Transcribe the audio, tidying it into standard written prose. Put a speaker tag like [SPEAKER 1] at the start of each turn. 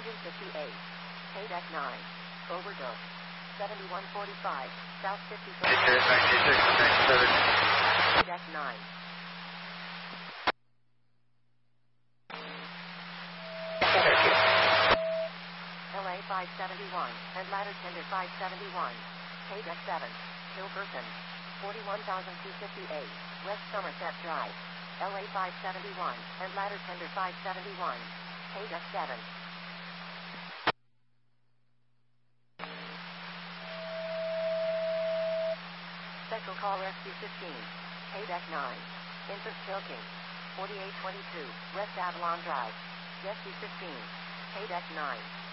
[SPEAKER 1] Engine 58. K-Deck 9. Overdose. 7145. South 54. K-Deck 9. LA 571. And ladder tender 571. K-Deck 7. Hilberton. 41,258. West Somerset Drive. LA 571. And ladder tender 571. K-Deck 7. Special call Rescue 15. K-Deck 9. Infant choking. 4822. West Avalon Drive. Rescue 15. K-Deck 9.